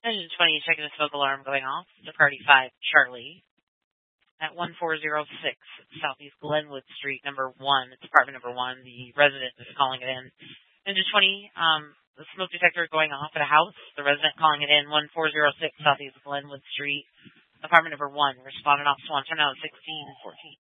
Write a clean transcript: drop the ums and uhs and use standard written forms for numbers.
Engine 20, checking the smoke alarm going off. Departy 5, Charlie. At 1406 Southeast Glenwood Street, number 1. It's apartment number 1. The resident is calling it in. Engine 20, the smoke detector is going off at a house. The resident calling it in, 1406 Southeast Glenwood Street, apartment number 1. Respondent off Swan, turn out 1614.